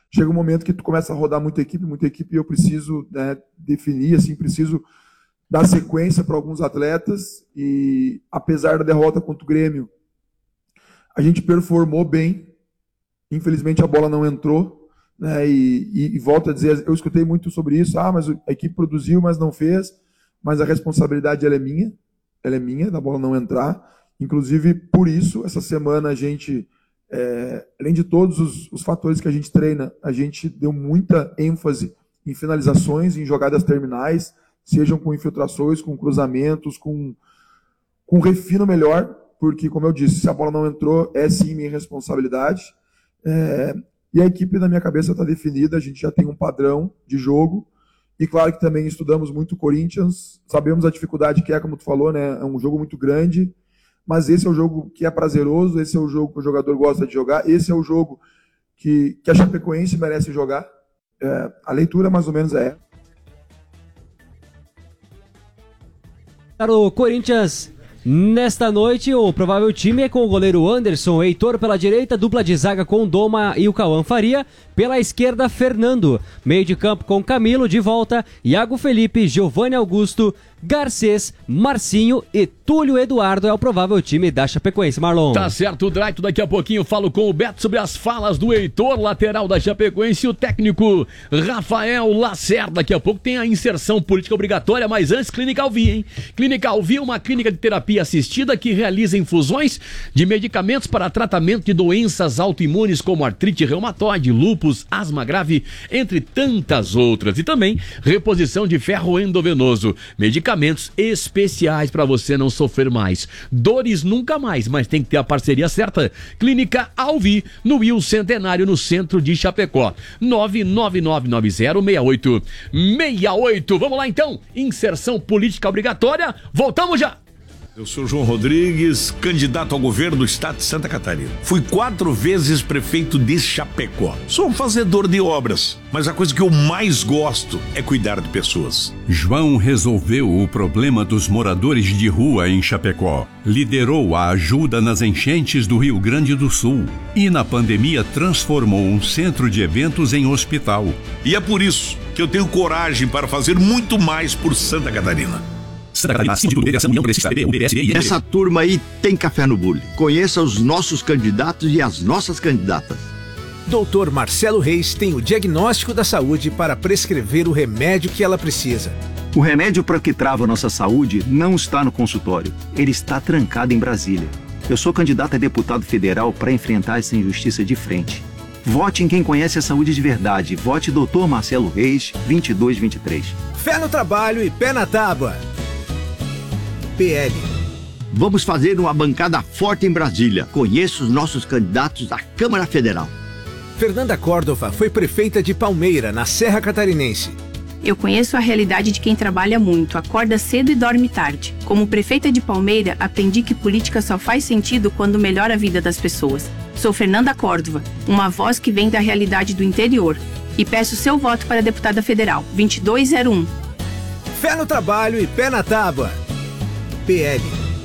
chega um momento que tu começa a rodar muita equipe, e eu preciso, né, definir, assim, preciso dar sequência para alguns atletas, e apesar da derrota contra o Grêmio, a gente performou bem, infelizmente a bola não entrou, né, e volto a dizer, eu escutei muito sobre isso, mas a equipe produziu, mas não fez, mas a responsabilidade ela é minha, da bola não entrar, inclusive por isso, essa semana a gente, além de todos os fatores que a gente treina, a gente deu muita ênfase em finalizações, em jogadas terminais, sejam com infiltrações, com cruzamentos, com refino melhor, porque, como eu disse, se a bola não entrou, é sim minha responsabilidade. E a equipe, na minha cabeça, está definida, a gente já tem um padrão de jogo, e claro que também estudamos muito o Corinthians, sabemos a dificuldade que é, como tu falou, né? É um jogo muito grande, mas esse é o jogo que é prazeroso, esse é o jogo que o jogador gosta de jogar, esse é o jogo que a Chapecoense merece jogar. A leitura, mais ou menos, é. Para o Corinthians, nesta noite, o provável time é com o goleiro Anderson, Heitor pela direita, dupla de zaga com Doma e o Cauã Faria, pela esquerda, Fernando, meio de campo com Camilo de volta, Iago Felipe, Giovanni Augusto, Garcês, Marcinho e Túlio Eduardo é o provável time da Chapecoense. Marlon. Tá certo, Draito. Daqui a pouquinho eu falo com o Beto sobre as falas do Heitor, lateral da Chapecoense, e o técnico Rafael Lacerda. Daqui a pouco tem a inserção política obrigatória, mas antes, Clínica Alvi, hein? Clínica Alvi é uma clínica de terapia assistida que realiza infusões de medicamentos para tratamento de doenças autoimunes como artrite reumatoide, lúpus, asma grave, entre tantas outras. E também reposição de ferro endovenoso. Medicamentos especiais para você não sofrer mais. Dores nunca mais, mas tem que ter a parceria certa. Clínica Alvi, no Will Centenário, no centro de Chapecó. 999906868. Vamos lá então, inserção política obrigatória. Voltamos já. Eu sou João Rodrigues, candidato ao governo do estado de Santa Catarina. Fui 4 vezes prefeito de Chapecó. Sou um fazedor de obras, mas a coisa que eu mais gosto é cuidar de pessoas. João resolveu o problema dos moradores de rua em Chapecó. Liderou a ajuda nas enchentes do Rio Grande do Sul. E na pandemia transformou um centro de eventos em hospital. E é por isso que eu tenho coragem para fazer muito mais por Santa Catarina. Essa turma aí tem café no bule. Conheça os nossos candidatos e as nossas candidatas. Dr. Marcelo Reis tem o diagnóstico da saúde para prescrever o remédio que ela precisa. O remédio para o que trava nossa saúde não está no consultório. Ele está trancado em Brasília. Eu sou candidato a deputado federal para enfrentar essa injustiça de frente. Vote em quem conhece a saúde de verdade. Vote Dr. Marcelo Reis, 2223. Fé no trabalho e pé na tábua. PL. Vamos fazer uma bancada forte em Brasília. Conheça os nossos candidatos à Câmara Federal. Fernanda Córdova foi prefeita de Palmeira, na Serra Catarinense. Eu conheço a realidade de quem trabalha muito, acorda cedo e dorme tarde. Como prefeita de Palmeira, aprendi que política só faz sentido quando melhora a vida das pessoas. Sou Fernanda Córdova, uma voz que vem da realidade do interior. E peço seu voto para deputada federal, 2201. Fé no trabalho e pé na tábua. PL.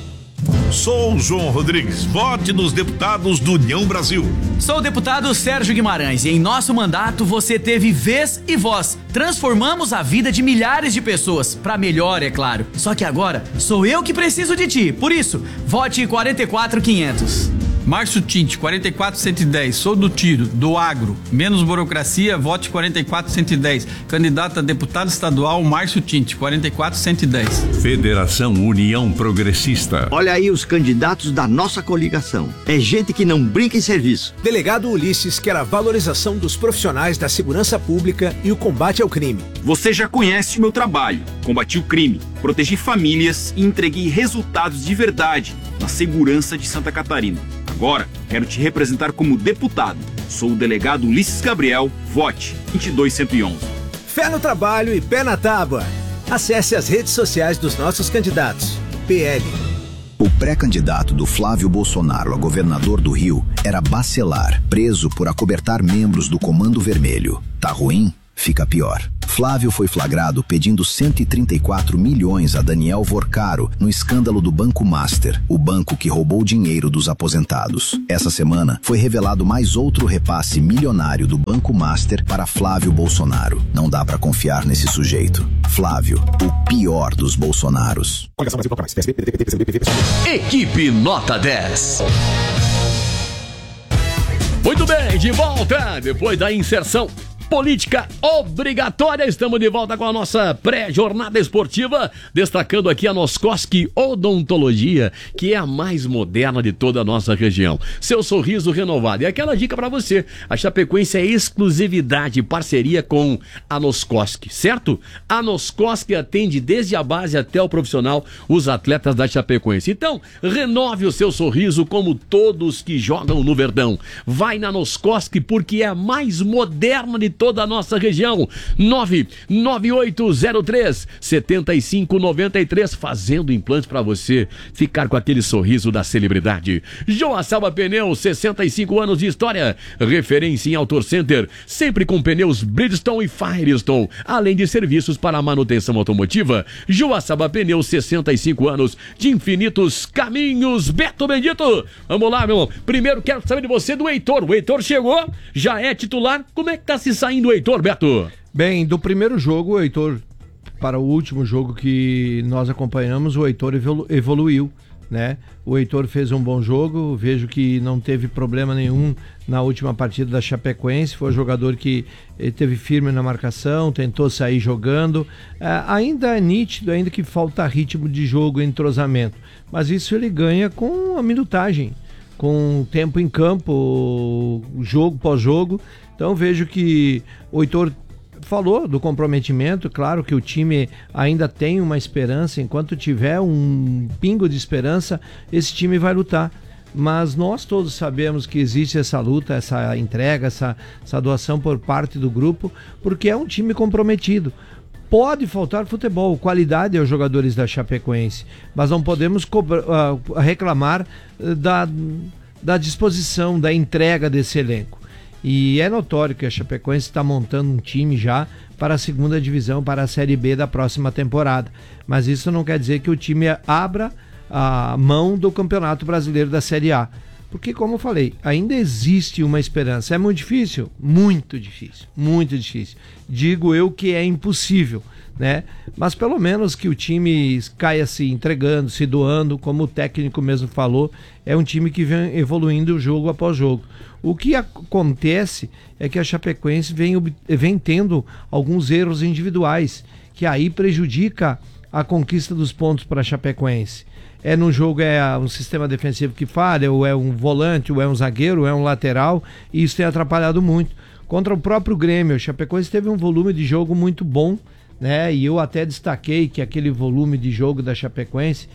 Sou João Rodrigues, vote nos deputados do União Brasil. Sou o deputado Sérgio Guimarães e em nosso mandato você teve vez e voz. Transformamos a vida de milhares de pessoas, pra melhor, é claro. Só que agora sou eu que preciso de ti, por isso, vote 44500. Márcio Tinte, 44110, sou do tiro, do agro, menos burocracia, vote 44110. Candidato a deputado estadual, Márcio Tinte, 44110. Federação União Progressista. Olha aí os candidatos da nossa coligação. É gente que não brinca em serviço. Delegado Ulisses quer a valorização dos profissionais da segurança pública e o combate ao crime. Você já conhece o meu trabalho. Combati o crime, protegi famílias e entreguei resultados de verdade na segurança de Santa Catarina. Agora, quero te representar como deputado. Sou o delegado Ulisses Gabriel, vote 22111. Fé no trabalho e pé na tábua. Acesse as redes sociais dos nossos candidatos. PL. O pré-candidato do Flávio Bolsonaro a governador do Rio era Bacelar, preso por acobertar membros do Comando Vermelho. Tá ruim? Fica pior. Flávio foi flagrado pedindo 134 milhões a Daniel Vorcaro no escândalo do Banco Master, o banco que roubou dinheiro dos aposentados. Essa semana foi revelado mais outro repasse milionário do Banco Master para Flávio Bolsonaro. Não dá pra confiar nesse sujeito. Flávio, o pior dos Bolsonaros. Equipe Nota 10. Muito bem, de volta, depois da inserção política obrigatória, estamos de volta com a nossa pré-jornada esportiva, destacando aqui a Noscoski Odontologia, que é a mais moderna de toda a nossa região. Seu sorriso renovado. E aquela dica para você, a Chapecoense é exclusividade, parceria com a Noscoski, certo? A Noscoski atende desde a base até o profissional os atletas da Chapecoense. Então, renove o seu sorriso como todos que jogam no Verdão. Vai na Noscoski porque é a mais moderna de toda a nossa região. 99803-7593, fazendo implantes para você ficar com aquele sorriso da celebridade. Joaçaba Pneus, 65 anos de história, referência em Auto Center, sempre com pneus Bridgestone e Firestone, além de serviços para a manutenção automotiva. Joaçaba Pneus, 65 anos de infinitos caminhos. Beto Bendito, vamos lá, meu irmão. Primeiro quero saber de você do Heitor. O Heitor chegou, já é titular. Como é que tá se saindo o Heitor, Beto? Bem, do primeiro jogo, o Heitor, para o último jogo que nós acompanhamos, o Heitor evoluiu, né? O Heitor fez um bom jogo, vejo que não teve problema nenhum na última partida da Chapecoense, foi um jogador que teve firme na marcação, tentou sair jogando, ainda é nítido, ainda que falta ritmo de jogo e entrosamento, mas isso ele ganha com a minutagem, com tempo em campo, jogo pós jogo. Então vejo que o Heitor falou do comprometimento, claro que o time ainda tem uma esperança, enquanto tiver um pingo de esperança, esse time vai lutar. Mas nós todos sabemos que existe essa luta, essa entrega, essa doação por parte do grupo, porque é um time comprometido. Pode faltar futebol, qualidade aos jogadores da Chapecoense, mas não podemos reclamar da disposição, da entrega desse elenco. E é notório que a Chapecoense está montando um time já para a segunda divisão, para a Série B da próxima temporada. Mas isso não quer dizer que o time abra a mão do Campeonato Brasileiro da Série A. Porque, como eu falei, ainda existe uma esperança. É muito difícil? Muito difícil, muito difícil. Digo eu que é impossível, né? Mas pelo menos que o time caia se entregando, se doando, como o técnico mesmo falou, é um time que vem evoluindo jogo após jogo. O que acontece é que a Chapecoense vem tendo alguns erros individuais, que aí prejudica a conquista dos pontos para a Chapecoense. No jogo é um sistema defensivo que falha, ou é um volante, ou é um zagueiro, ou é um lateral, e isso tem atrapalhado muito. Contra o próprio Grêmio, a Chapecoense teve um volume de jogo muito bom, né? E eu até destaquei que aquele volume de jogo da Chapecoense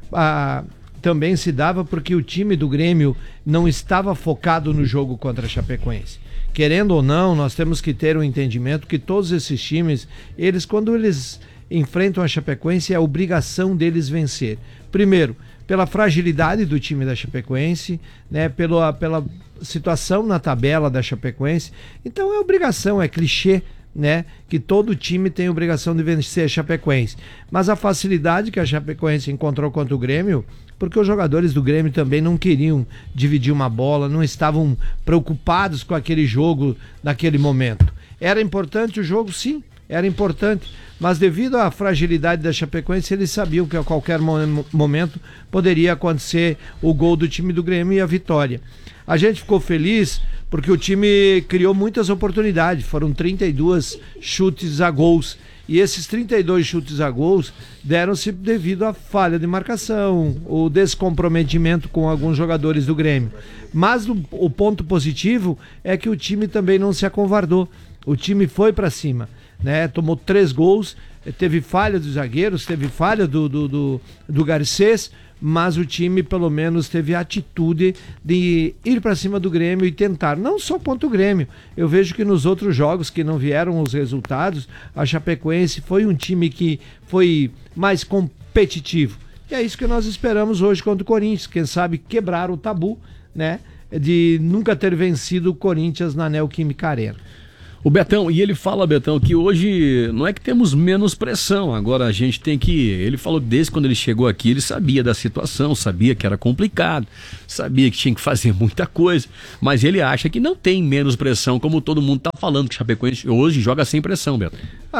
também se dava porque o time do Grêmio não estava focado no jogo contra a Chapecoense. Querendo ou não, nós temos que ter um entendimento que todos esses times, quando eles enfrentam a Chapecoense, é a obrigação deles vencer. Primeiro, pela fragilidade do time da Chapecoense, né, pela situação na tabela da Chapecoense. Então é obrigação, é clichê, né, que todo time tem a obrigação de vencer a Chapecoense. Mas a facilidade que a Chapecoense encontrou contra o Grêmio, porque os jogadores do Grêmio também não queriam dividir uma bola, não estavam preocupados com aquele jogo naquele momento. Era importante o jogo? Sim, era importante, mas devido à fragilidade da Chapecoense, eles sabiam que a qualquer momento poderia acontecer o gol do time do Grêmio e a vitória. A gente ficou feliz porque o time criou muitas oportunidades, foram 32 chutes a gols, e esses 32 chutes a gols deram-se devido à falha de marcação, o descomprometimento com alguns jogadores do Grêmio. Mas o ponto positivo é que o time também não se acovardou, o time foi para cima, né? Tomou 3 gols, teve falha dos zagueiros, teve falha do Garcês, mas o time pelo menos teve a atitude de ir para cima do Grêmio e tentar, não só contra o Grêmio, eu vejo que nos outros jogos que não vieram os resultados, a Chapecoense foi um time que foi mais competitivo, e é isso que nós esperamos hoje contra o Corinthians, quem sabe quebrar o tabu, né, de nunca ter vencido o Corinthians na Neoquímica Arena. O Betão, e ele fala, Betão, que hoje não é que temos menos pressão, agora a gente tem que... Ele falou que desde quando ele chegou aqui, ele sabia da situação, sabia que era complicado, sabia que tinha que fazer muita coisa, mas ele acha que não tem menos pressão, como todo mundo está falando, que o Chapecoense hoje joga sem pressão, Betão.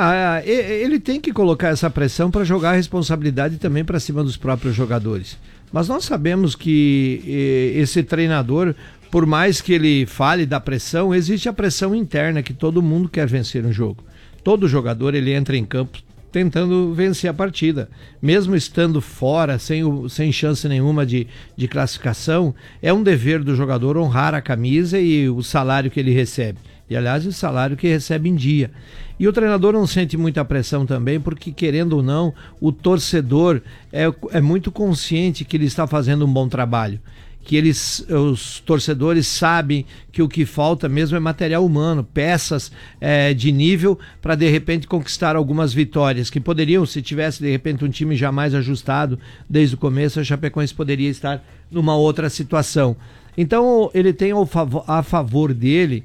Ele tem que colocar essa pressão para jogar a responsabilidade também para cima dos próprios jogadores. Mas nós sabemos que esse treinador, por mais que ele fale da pressão, existe a pressão interna, que todo mundo quer vencer um jogo. Todo jogador, ele entra em campo tentando vencer a partida. Mesmo estando fora, sem chance nenhuma de classificação, é um dever do jogador honrar a camisa e o salário que ele recebe. E, aliás, o salário que recebe em dia. E o treinador não sente muita pressão também, porque, querendo ou não, o torcedor é muito consciente que ele está fazendo um bom trabalho. Que os torcedores sabem que o que falta mesmo é material humano, peças de nível para de repente conquistar algumas vitórias, que poderiam, se tivesse de repente um time já mais ajustado desde o começo, a Chapecoense poderia estar numa outra situação. Então ele tem a favor dele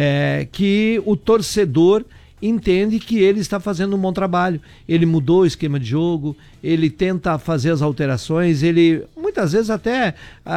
que o torcedor entende que ele está fazendo um bom trabalho. Ele mudou o esquema de jogo, ele tenta fazer as alterações, ele muitas vezes até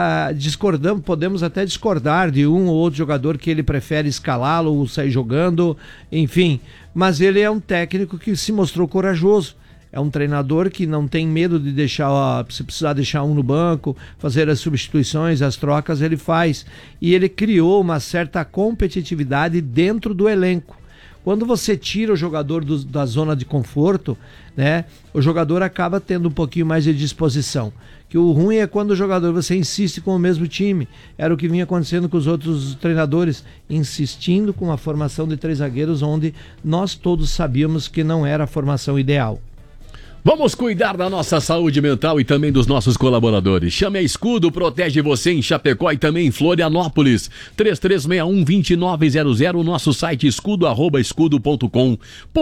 podemos até discordar de um ou outro jogador que ele prefere escalá-lo ou sair jogando, enfim, mas ele é um técnico que se mostrou corajoso. É um treinador que não tem medo de se precisar deixar um no banco, fazer as substituições, as trocas, ele faz. E ele criou uma certa competitividade dentro do elenco. Quando você tira o jogador da zona de conforto, né, o jogador acaba tendo um pouquinho mais de disposição. Que o ruim é quando o jogador, você insiste com o mesmo time. Era o que vinha acontecendo com os outros treinadores, insistindo com a formação de 3 zagueiros, onde nós todos sabíamos que não era a formação ideal. Vamos cuidar da nossa saúde mental e também dos nossos colaboradores. Chame a Escudo, protege você em Chapecó e também em Florianópolis. 3361-2900, nosso site escudo@escudo.com.br.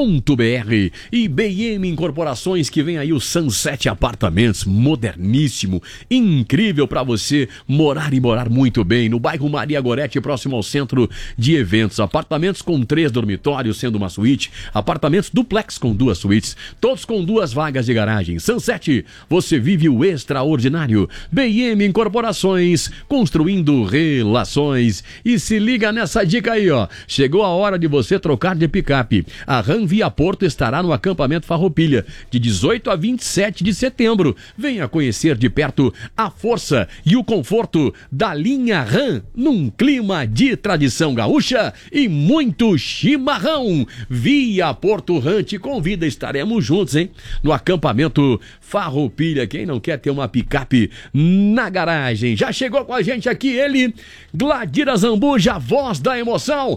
E BM Incorporações, que vem aí o Sunset Apartamentos, moderníssimo, incrível para você morar e morar muito bem, no bairro Maria Gorete, próximo ao centro de eventos. Apartamentos com 3 dormitórios, sendo uma suíte, apartamentos duplex com 2 suítes, todos com 2 vagas de garagem. Sunset, você vive o extraordinário. BM Incorporações, construindo relações. E se liga nessa dica aí, ó. Chegou a hora de você trocar de picape. A Ram Via Porto estará no acampamento Farroupilha, de 18 a 27 de setembro. Venha conhecer de perto a força e o conforto da linha Ram, num clima de tradição gaúcha e muito chimarrão. Via Porto Ram te convida, estaremos juntos, hein? No acampamento Farroupilha. Quem não quer ter uma picape na garagem? Já chegou com a gente aqui ele, Gladir Azambuja, a voz da emoção.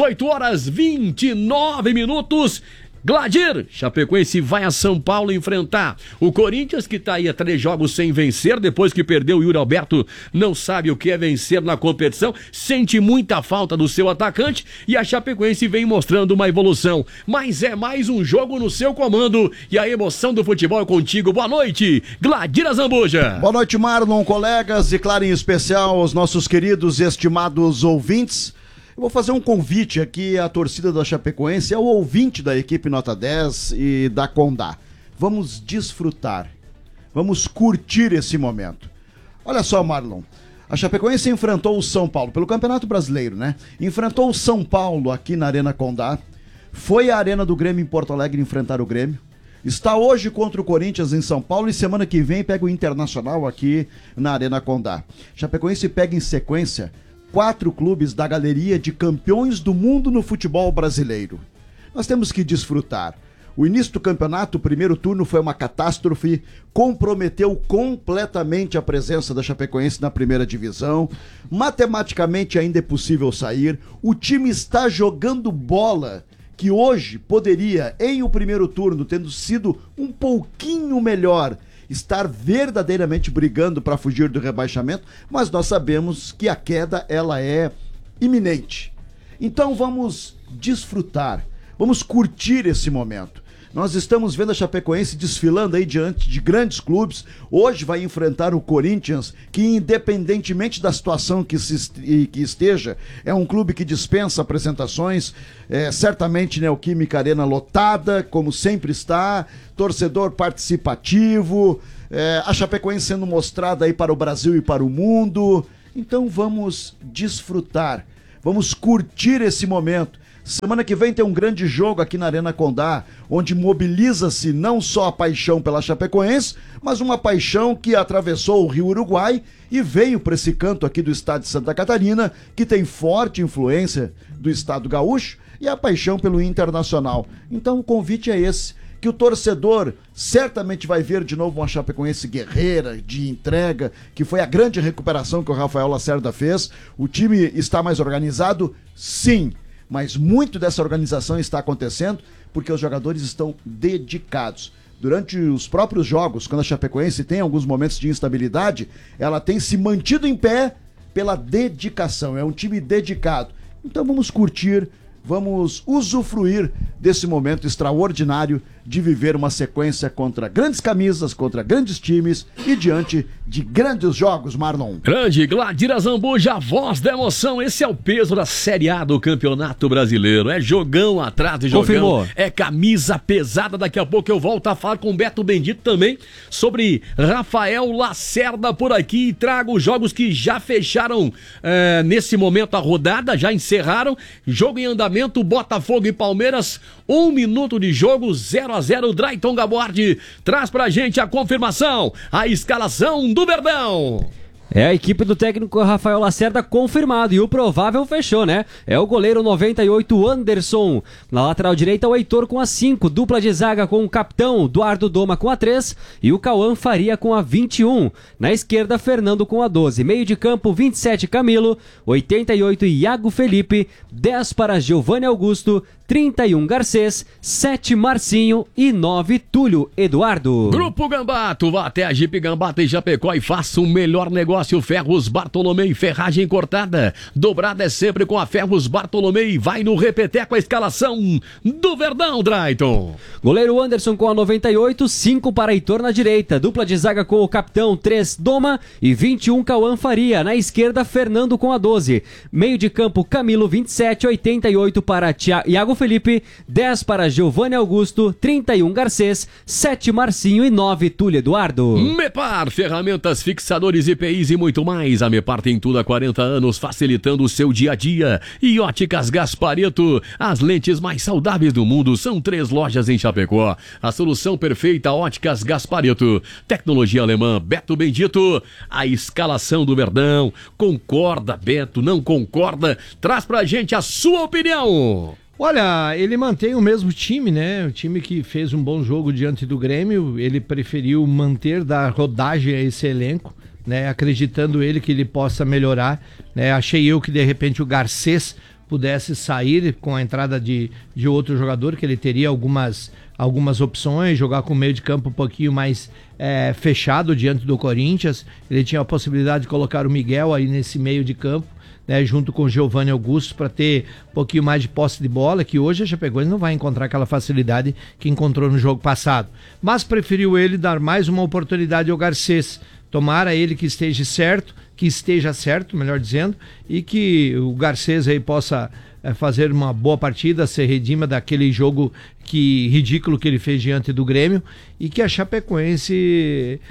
18h29. Gladir, Chapecoense vai a São Paulo enfrentar o Corinthians, que está aí a 3 jogos sem vencer, depois que perdeu o Yuri Alberto, não sabe o que é vencer na competição, sente muita falta do seu atacante e a Chapecoense vem mostrando uma evolução, mas é mais um jogo no seu comando e a emoção do futebol é contigo. Boa noite, Gladir Azambuja. Boa noite, Marlon, colegas, e claro, em especial aos nossos queridos e estimados ouvintes. Eu vou fazer um convite aqui à torcida da Chapecoense, ao ouvinte da equipe Nota 10 e da Condá. Vamos desfrutar, vamos curtir esse momento. Olha só, Marlon, a Chapecoense enfrentou o São Paulo, pelo Campeonato Brasileiro, né? Enfrentou o São Paulo aqui na Arena Condá, foi à Arena do Grêmio em Porto Alegre enfrentar o Grêmio, está hoje contra o Corinthians em São Paulo e semana que vem pega o Internacional aqui na Arena Condá. Chapecoense pega em sequência 4 clubes da galeria de campeões do mundo no futebol brasileiro. Nós temos que desfrutar. O início do campeonato, o primeiro turno, foi uma catástrofe, comprometeu completamente a presença da Chapecoense na primeira divisão. Matematicamente ainda é possível sair. O time está jogando bola, que hoje poderia, em o primeiro turno, tendo sido um pouquinho melhor, estar verdadeiramente brigando para fugir do rebaixamento, mas nós sabemos que a queda ela é iminente. Então vamos desfrutar, vamos curtir esse momento. Nós estamos vendo a Chapecoense desfilando aí diante de grandes clubes. Hoje vai enfrentar o Corinthians, que independentemente da situação que esteja, é um clube que dispensa apresentações. Certamente Neoquímica Arena lotada, como sempre está, torcedor participativo, a Chapecoense sendo mostrada aí para o Brasil e para o mundo. Então vamos desfrutar, vamos curtir esse momento. Semana que vem tem um grande jogo aqui na Arena Condá, onde mobiliza-se não só a paixão pela Chapecoense, mas uma paixão que atravessou o Rio Uruguai e veio para esse canto aqui do estado de Santa Catarina, que tem forte influência do estado gaúcho, e a paixão pelo Internacional. Então o convite é esse, que o torcedor certamente vai ver de novo uma Chapecoense guerreira, de entrega, que foi a grande recuperação que o Rafael Lacerda fez. O time está mais organizado? Sim. Mas muito dessa organização está acontecendo porque os jogadores estão dedicados. Durante os próprios jogos, quando a Chapecoense tem alguns momentos de instabilidade, ela tem se mantido em pé pela dedicação. É um time dedicado. Então vamos curtir, vamos usufruir desse momento extraordinário de viver uma sequência contra grandes camisas, contra grandes times e diante de grandes jogos, Marlon. Grande Gladira Zambuja, a voz da emoção. Esse é o peso da Série A do Campeonato Brasileiro. É jogão atrás de jogão. Confirmou. É camisa pesada. Daqui a pouco eu volto a falar com o Beto Bendito também sobre Rafael Lacerda por aqui e trago os jogos que já fecharam nesse momento a rodada, já encerraram. Jogo em andamento, Botafogo e Palmeiras, 1 minuto de jogo, 0-0. Drayton Gabordi traz pra gente a confirmação, a escalação do Verdão. É a equipe do técnico Rafael Lacerda confirmado e o provável fechou, né? É o goleiro 98 Anderson, na lateral direita o Heitor com a 5, dupla de zaga com o capitão Eduardo Doma com a 3 e o Cauã Faria com a 21. Na esquerda Fernando com a 12, meio de campo 27 Camilo, 88 Iago Felipe, 10 para Giovanni Augusto, 31 Garcês, 7 Marcinho e 9 Túlio Eduardo. Grupo Gambato, vá até a Jeep Gambato em Chapecó e faça o melhor negócio. Ferros Bartolomei, ferragem cortada, dobrada é sempre com a Ferros Bartolomei. Vai no repeteco a escalação do Verdão, Drayton. Goleiro Anderson com a 98, 5 para Heitor na direita, dupla de zaga com o capitão 3 Doma e 21 Cauã Faria. Na esquerda Fernando com a 12, meio de campo Camilo 27, 88 para Iago Felipe, 10 para Giovanni Augusto, 31 Garcês, 7 Marcinho e 9 Túlio Eduardo. Mepar, ferramentas, fixadores, IPIs e muito mais. A Mepar tem tudo há 40 anos, facilitando o seu dia a dia. E Óticas Gaspareto, as lentes mais saudáveis do mundo. São 3 lojas em Chapecó. A solução perfeita, Óticas Gaspareto. Tecnologia alemã, Beto Bendito. A escalação do Verdão. Concorda, Beto? Não concorda? Traz pra gente a sua opinião. Olha, ele mantém o mesmo time, né? O time que fez um bom jogo diante do Grêmio. Ele preferiu manter, dar rodagem a esse elenco, né? Acreditando ele que ele possa melhorar, né? Achei eu que de repente o Garcês pudesse sair com a entrada de outro jogador, que ele teria algumas opções, jogar com o meio de campo um pouquinho mais fechado diante do Corinthians. Ele tinha a possibilidade de colocar o Miguel aí nesse meio de campo, né, junto com o Giovanni Augusto, para ter um pouquinho mais de posse de bola, que hoje a Chapecoense não vai encontrar aquela facilidade que encontrou no jogo passado. Mas preferiu ele dar mais uma oportunidade ao Garcês. Tomara ele que esteja certo, melhor dizendo, e que o Garcês aí possa fazer uma boa partida, se redima daquele jogo ridículo que ele fez diante do Grêmio, e que a Chapecoense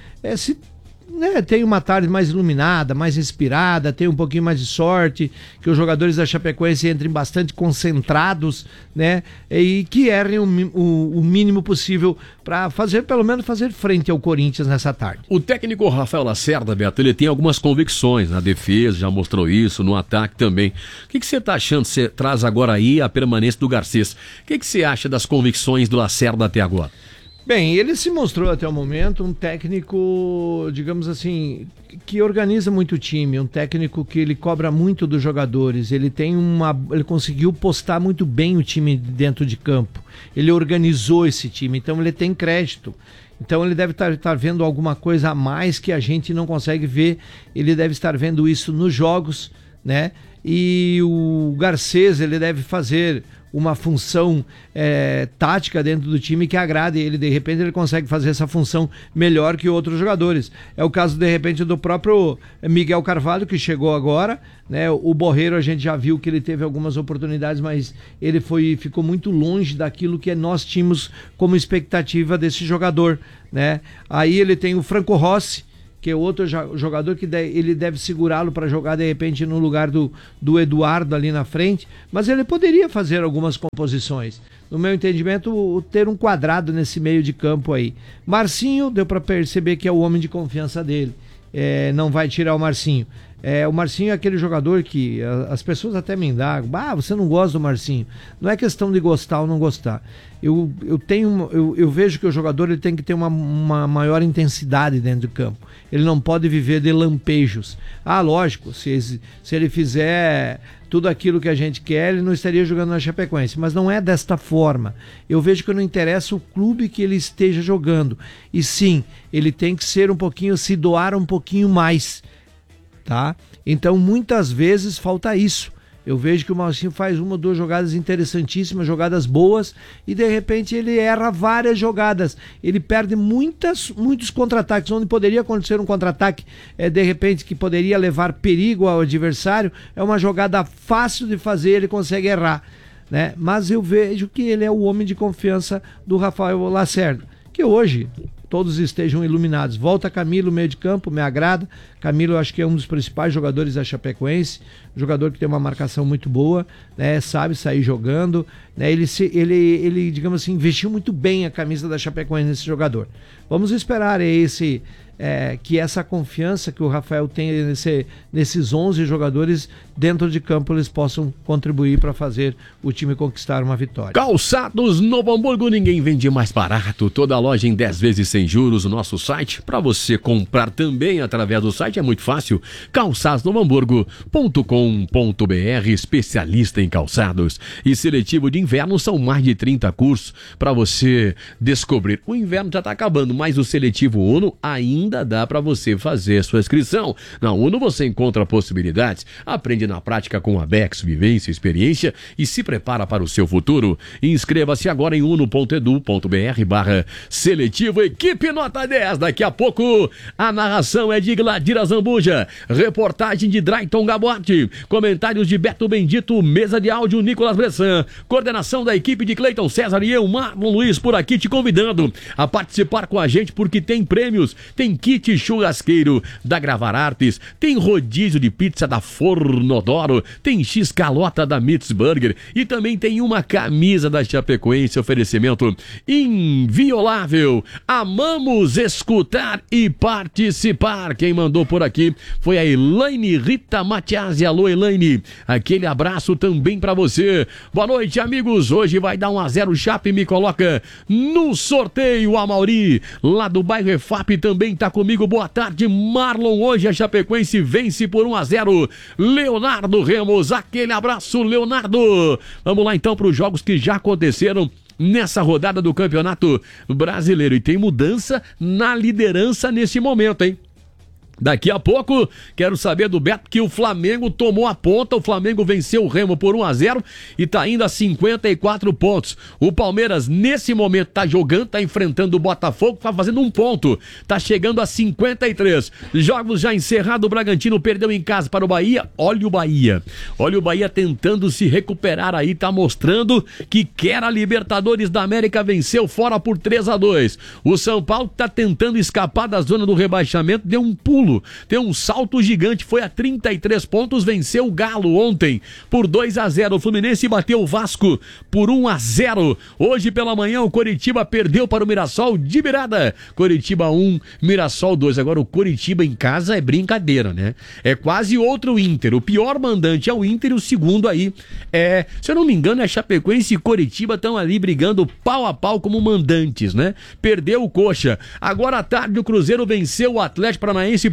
tem uma tarde mais iluminada, mais inspirada, tem um pouquinho mais de sorte, que os jogadores da Chapecoense entrem bastante concentrados, né? E que errem o mínimo possível para pelo menos fazer frente ao Corinthians nessa tarde. O técnico Rafael Lacerda, Beto, ele tem algumas convicções na defesa, já mostrou isso, no ataque também. O que você está achando? Você traz agora aí a permanência do Garcês. O que você acha das convicções do Lacerda até agora? Bem, ele se mostrou até o momento um técnico, digamos assim, que organiza muito o time, um técnico que ele cobra muito dos jogadores, ele conseguiu postar muito bem o time dentro de campo, ele organizou esse time, então ele tem crédito. Então ele deve estar vendo alguma coisa a mais que a gente não consegue ver, ele deve estar vendo isso nos jogos, né? E o Garcês, ele deve fazer uma função tática dentro do time que agrade ele. De repente ele consegue fazer essa função melhor que outros jogadores. É o caso, de repente, do próprio Miguel Carvalho, que chegou agora, né? O Borreiro, a gente já viu que ele teve algumas oportunidades, mas ele ficou muito longe daquilo que nós tínhamos como expectativa desse jogador, né? Aí ele tem o Franco Rossi, que é outro jogador que ele deve segurá-lo para jogar de repente no lugar do Eduardo ali na frente, mas ele poderia fazer algumas composições. No meu entendimento, ter um quadrado nesse meio de campo aí. Marcinho, deu para perceber que é o homem de confiança dele. Não vai tirar o Marcinho. O Marcinho é aquele jogador que as pessoas até me indagam: você não gosta do Marcinho. Não é questão de gostar ou não gostar. Eu vejo que o jogador ele tem que ter uma maior intensidade dentro do campo. Ele não pode viver de lampejos. Lógico, se ele fizer tudo aquilo que a gente quer, ele não estaria jogando na Chapecoense, mas não é desta forma. Eu vejo que não interessa o clube que ele esteja jogando, e sim, ele tem que se doar um pouquinho mais, tá? Então muitas vezes falta isso. Eu vejo que o Marcinho faz uma ou duas jogadas interessantíssimas, jogadas boas, e de repente ele erra várias jogadas. Ele perde muitos contra-ataques, onde poderia acontecer um contra-ataque, de repente, que poderia levar perigo ao adversário. É uma jogada fácil de fazer, ele consegue errar, né? Mas eu vejo que ele é o homem de confiança do Rafael Lacerda, que hoje todos estejam iluminados. Volta Camilo, meio de campo, me agrada. Camilo, eu acho que é um dos principais jogadores da Chapecoense, jogador que tem uma marcação muito boa, né? Sabe sair jogando, né? Ele, digamos assim, investiu muito bem a camisa da Chapecoense nesse jogador. Vamos esperar que essa confiança que o Rafael tem nesses 11 jogadores dentro de campo, eles possam contribuir para fazer o time conquistar uma vitória. Calçados Novo Hamburgo, ninguém vende mais barato. Toda loja em 10 vezes sem juros. O nosso site, para você comprar também através do site, é muito fácil. calçadosnovohamburgo.com.br, especialista em calçados. E seletivo de inverno, são mais de 30 cursos para você descobrir. O inverno já está acabando, mas o seletivo Uno ainda dá para você fazer sua inscrição. Na Uno você encontra possibilidades, aprende na prática com a Bex, vivência, experiência, e se prepara para o seu futuro. Inscreva-se agora em uno.edu.br/seletivo Equipe Nota 10. Daqui a pouco a narração é de Gladira Zambuja, reportagem de Drayton Gabotti, comentários de Beto Bendito, mesa de áudio Nicolas Bressan, coordenação da equipe de Cleiton César e eu, Marlon Luiz, por aqui te convidando a participar com a gente, porque tem prêmios, tem kit churrasqueiro da Gravar Artes, tem rodízio de pizza da Fornodoro, tem X-Calota da Mitzburger e também tem uma camisa da Chapecoense, oferecimento inviolável. Amamos escutar e participar. Quem mandou por aqui foi a Elaine Rita Matiasi. Alô, Elaine, aquele abraço também pra você. Boa noite, amigos. Hoje vai dar 1-0 Chape, me coloca no sorteio. A Mauri, lá do bairro EFAP, também tá comigo. Boa tarde, Marlon. Hoje a Chapecoense vence por 1-0. Leonardo Ramos, aquele abraço, Leonardo. Vamos lá então para os jogos que já aconteceram nessa rodada do Campeonato Brasileiro. E tem mudança na liderança nesse momento, hein? Daqui a pouco, quero saber do Beto que o Flamengo tomou a ponta, o Flamengo venceu o Remo por 1-0 e tá indo a 54 pontos. O Palmeiras, nesse momento, tá jogando, tá enfrentando o Botafogo, tá fazendo um ponto, tá chegando a 53. Jogos já encerrados, o Bragantino perdeu em casa para o Bahia. Olha o Bahia tentando se recuperar aí, tá mostrando que quer a Libertadores da América, venceu fora por 3-2. O São Paulo tá tentando escapar da zona do rebaixamento, deu um pulo, tem um salto gigante, foi a 33 pontos, venceu o Galo ontem por 2-0. O Fluminense bateu o Vasco por 1-0. Hoje pela manhã o Coritiba perdeu para o Mirassol de virada. Coritiba 1, Mirassol 2. Agora o Coritiba em casa é brincadeira, né? É quase outro Inter. O pior mandante é o Inter e o segundo aí se eu não me engano, é Chapecoense e Coritiba estão ali brigando pau a pau como mandantes, né? Perdeu o Coxa. Agora à tarde o Cruzeiro venceu o Atlético Paranaense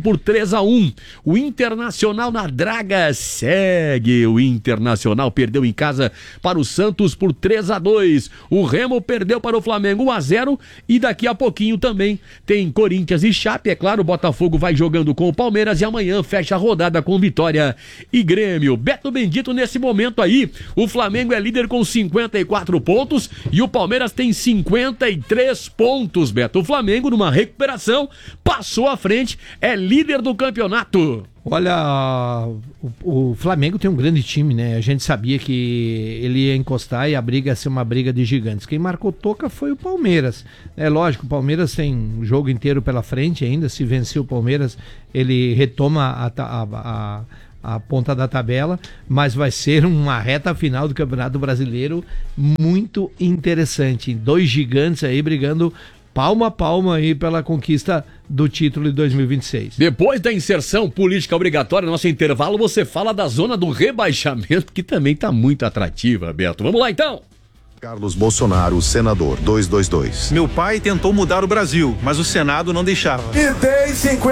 por 3-1. O Internacional na draga segue. O Internacional perdeu em casa para o Santos por 3-2. O Remo perdeu para o Flamengo 1-0. E daqui a pouquinho também tem Corinthians e Chape. É claro, o Botafogo vai jogando com o Palmeiras e amanhã fecha a rodada com Vitória e Grêmio. Beto Bendito, nesse momento aí, o Flamengo é líder com 54 pontos e o Palmeiras tem 53 pontos, Beto. O Flamengo, numa recuperação, passou à frente, é líder do campeonato. Olha, o Flamengo tem um grande time, né? A gente sabia que ele ia encostar e a briga ia ser uma briga de gigantes. Quem marcou toca foi o Palmeiras. É lógico, o Palmeiras tem o jogo inteiro pela frente ainda. Se vencer o Palmeiras, ele retoma a ponta da tabela, mas vai ser uma reta final do Campeonato Brasileiro muito interessante. 2 gigantes aí brigando palma a palma aí pela conquista do título de 2026. Depois da inserção política obrigatória, nosso intervalo, você fala da zona do rebaixamento, que também está muito atrativa, Beto. Vamos lá então! Carlos Bolsonaro, senador, 222. Meu pai tentou mudar o Brasil, mas o Senado não deixava. E tem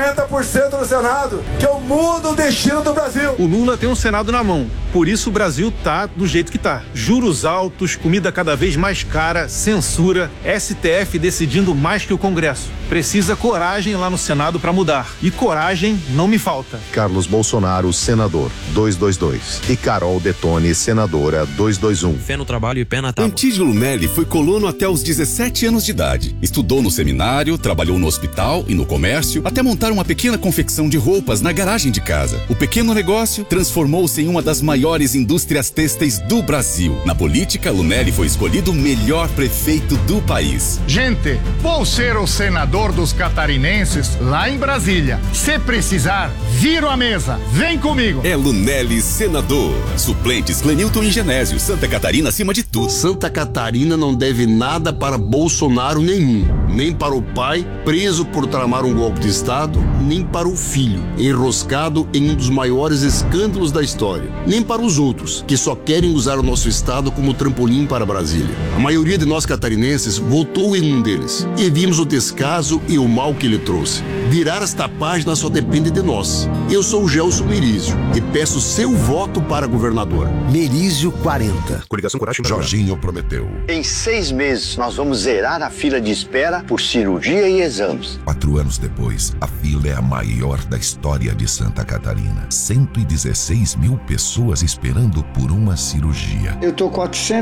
50% no Senado, que eu mudo o destino do Brasil. O Lula tem um Senado na mão, por isso o Brasil tá do jeito que tá. Juros altos, comida cada vez mais cara, censura, STF decidindo mais que o Congresso. Precisa coragem lá no Senado para mudar. E coragem não me falta. Carlos Bolsonaro, senador, 222. E Carol Detone, senadora, 221. Fé no trabalho e pé na tábua. Antídio Lunelli foi colono até os 17 anos de idade. Estudou no seminário, trabalhou no hospital e no comércio, até montar uma pequena confecção de roupas na garagem de casa. O pequeno negócio transformou-se em uma das maiores indústrias têxteis do Brasil. Na política, Lunelli foi escolhido o melhor prefeito do país. Gente, vou ser o senador dos catarinenses lá em Brasília. Se precisar, viro a mesa. Vem comigo. É Lunelli, senador. Suplentes Clenilton e Genésio. Santa Catarina acima de tudo. Santa Catarina não deve nada para Bolsonaro nenhum. Nem para o pai, preso por tramar um golpe de Estado, nem para o filho, enroscado em um dos maiores escândalos da história. Nem para os outros, que só querem usar o nosso Estado como trampolim para Brasília. A maioria de nós catarinenses votou em um deles. E vimos o descaso e o mal que ele trouxe. Virar esta página só depende de nós. Eu sou o Gelson Merizio e peço seu voto para governador. Merizio 40. Coligação Coragem. Jorginho prometeu. Em 6 meses, nós vamos zerar a fila de espera por cirurgia e exames. 4 anos depois, a fila é a maior da história de Santa Catarina. 116 mil pessoas esperando por uma cirurgia. Eu tô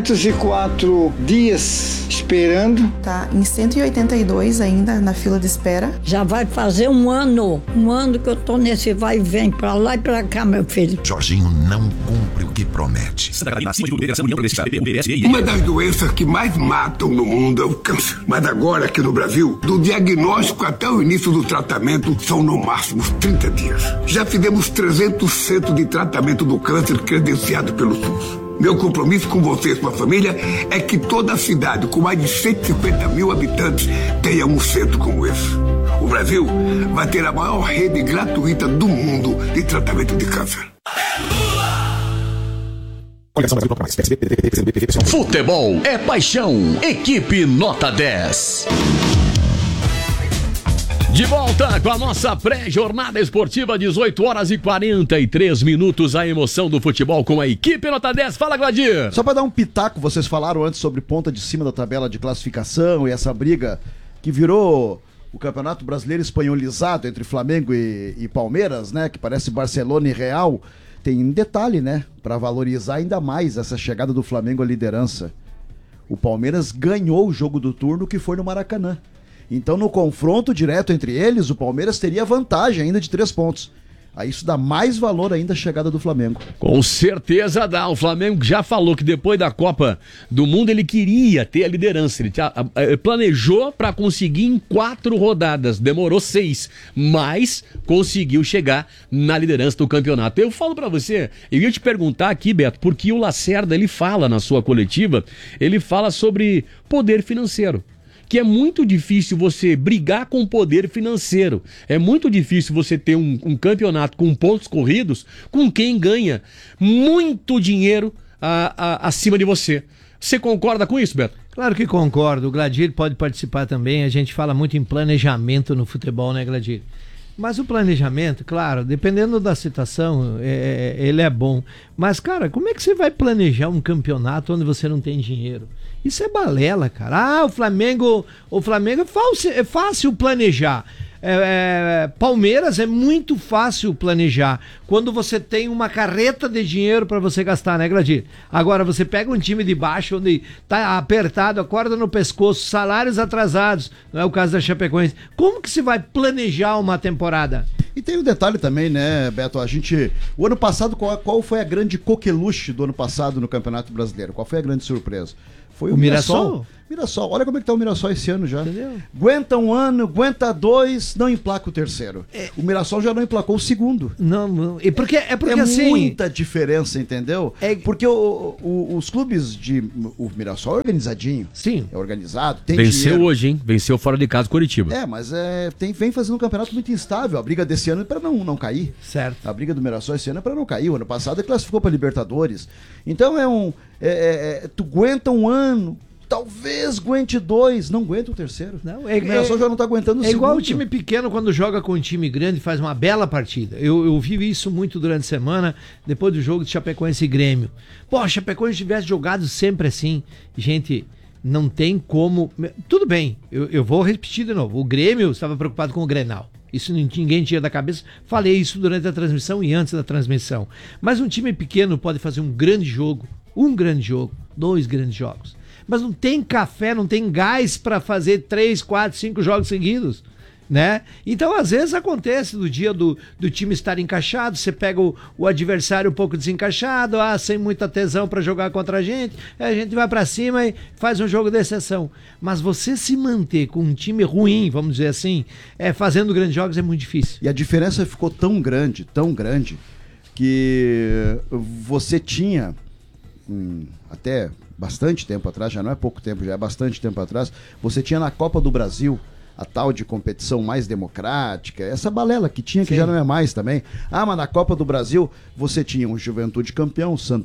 404 dias esperando. Tá em 182 ainda na fila de espera. Já vai fazer um ano que eu tô nesse vai e vem pra lá e pra cá, meu filho. Jorginho não cumpre o que promete. Uma das doenças que mais matam no mundo é o câncer. Mas agora, aqui no Brasil, do diagnóstico até o início do tratamento, são no máximo 30 dias. Já fizemos 300 centros de tratamento do câncer credenciado pelo SUS. Meu compromisso com você e sua família é que toda a cidade, com mais de 150 mil habitantes, tenha um centro como esse. O Brasil vai ter a maior rede gratuita do mundo de tratamento de câncer. Futebol é paixão. Equipe Nota 10. De volta com a nossa pré-jornada esportiva, 18 horas e 43 minutos, a emoção do futebol com a equipe Nota 10. Fala, Gladir! Só para dar um pitaco, vocês falaram antes sobre ponta de cima da tabela de classificação e essa briga que virou o Campeonato Brasileiro espanholizado entre Flamengo e Palmeiras, né? Que parece Barcelona e Real. Tem um detalhe, né? Para valorizar ainda mais essa chegada do Flamengo à liderança. O Palmeiras ganhou o jogo do turno que foi no Maracanã. Então, no confronto direto entre eles, o Palmeiras teria vantagem ainda de 3 pontos. Aí isso dá mais valor ainda à chegada do Flamengo. Com certeza dá. O Flamengo já falou que depois da Copa do Mundo ele queria ter a liderança. Ele planejou para conseguir em 4 rodadas. Demorou 6, mas conseguiu chegar na liderança do campeonato. Eu falo para você, eu ia te perguntar aqui, Beto, porque o Lacerda, ele fala na sua coletiva, ele fala sobre poder financeiro. Que é muito difícil você brigar com o poder financeiro. É muito difícil você ter um campeonato com pontos corridos com quem ganha muito dinheiro acima de você. Você concorda com isso, Beto? Claro que concordo. O Gladir pode participar também. A gente fala muito em planejamento no futebol, né, Gladir? Mas o planejamento, claro, dependendo da situação, ele é bom. Mas, cara, como é que você vai planejar um campeonato onde você não tem dinheiro? Isso é balela, cara. O Flamengo é fácil planejar. Palmeiras é muito fácil planejar quando você tem uma carreta de dinheiro para você gastar, né, Gladir? Agora você pega um time de baixo onde tá apertado, a corda no pescoço, salários atrasados, não é o caso da Chapecoense. Como que se vai planejar uma temporada? E tem um detalhe também, né, Beto? O ano passado, qual foi a grande coqueluche do ano passado no Campeonato Brasileiro? Qual foi a grande surpresa? Foi o Mirassol. Olha como é que tá o Mirassol esse ano já. Entendeu? Aguenta um ano, aguenta dois, não emplaca o terceiro. O Mirassol já não emplacou o segundo. Não. E porque assim, muita diferença, entendeu? Porque os clubes o Mirassol é organizadinho. Sim. É organizado, tem Venceu dinheiro. Hoje, hein? Venceu fora de casa Coritiba. Mas vem fazendo um campeonato muito instável. A briga desse ano é pra não cair. Certo. A briga do Mirassol esse ano é pra não cair. O ano passado ele classificou pra Libertadores. Então tu aguenta um ano, talvez aguente dois, não aguenta o terceiro. Não, o Mirassol já não tá aguentando o segundo. É igual o time pequeno quando joga com um time grande faz uma bela partida. Eu vi isso muito durante a semana, depois do jogo de Chapecoense e Grêmio. A Chapecoense tivesse jogado sempre assim, gente, não tem como... Tudo bem, eu vou repetir de novo. O Grêmio estava preocupado com o Grenal. Isso ninguém tira da cabeça. Falei isso durante a transmissão e antes da transmissão. Mas um time pequeno pode fazer um grande jogo, dois grandes jogos. Mas não tem café, não tem gás para fazer 3, 4, 5 jogos seguidos, né? Então, às vezes acontece do dia do time estar encaixado, você pega o adversário um pouco desencaixado, sem muita tesão para jogar contra a gente vai para cima e faz um jogo de exceção. Mas você se manter com um time ruim, vamos dizer assim, fazendo grandes jogos é muito difícil. E a diferença ficou tão grande, que você tinha até bastante tempo atrás, já não é pouco tempo, já é bastante tempo atrás, você tinha na Copa do Brasil a tal de competição mais democrática, essa balela que tinha, que já não é mais também. Mas na Copa do Brasil você tinha o Juventude campeão, Santo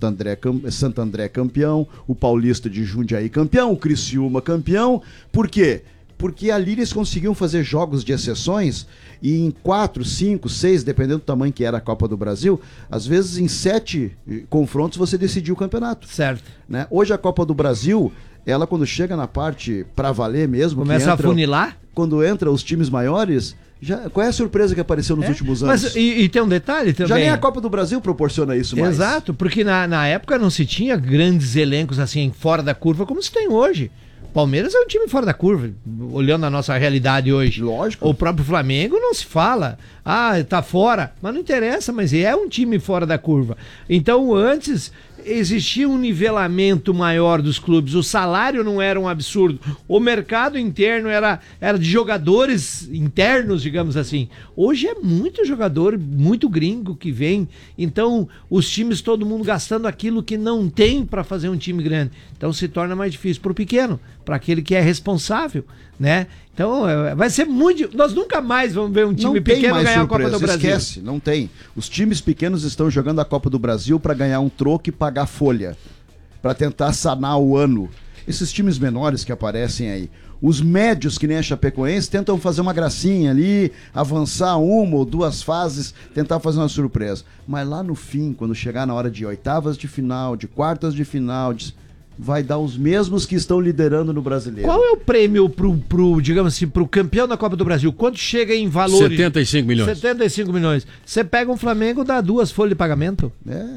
André campeão, o Paulista de Jundiaí campeão, o Criciúma campeão. Por quê? Porque ali eles conseguiam fazer jogos de exceções e em 4, 5, 6, dependendo do tamanho que era a Copa do Brasil, às vezes em 7 confrontos você decidia o campeonato. Certo. Né? Hoje a Copa do Brasil, ela quando chega na parte pra valer mesmo... Começa a funilar? Quando entra os times maiores... Qual é a surpresa que apareceu nos últimos anos? Mas, e tem um detalhe também. Já nem a Copa do Brasil proporciona isso mais. Exato, porque na época não se tinha grandes elencos assim fora da curva como se tem hoje. Palmeiras é um time fora da curva, olhando a nossa realidade hoje. Lógico. O próprio Flamengo não se fala. Tá fora. Mas não interessa, mas é um time fora da curva. Então, antes existia um nivelamento maior dos clubes. O salário não era um absurdo. O mercado interno era de jogadores internos, digamos assim. Hoje é muito jogador, muito gringo que vem. Então, os times, todo mundo gastando aquilo que não tem para fazer um time grande. Então, se torna mais difícil para o pequeno, para aquele que é responsável, né? Então, vai ser muito... Nós nunca mais vamos ver um time pequeno ganhar a Copa do Brasil. Esquece, não tem. Os times pequenos estão jogando a Copa do Brasil para ganhar um troco e pagar folha, para tentar sanar o ano. Esses times menores que aparecem aí, os médios, que nem a Chapecoense, tentam fazer uma gracinha ali, avançar 1 ou 2 fases, tentar fazer uma surpresa. Mas lá no fim, quando chegar na hora de oitavas de final, de quartas de final... vai dar os mesmos que estão liderando no Brasileiro. Qual é o prêmio digamos assim, pro campeão da Copa do Brasil? Quanto chega em valores? 75 milhões. 75 milhões. Você pega um Flamengo, dá 2 folhas de pagamento.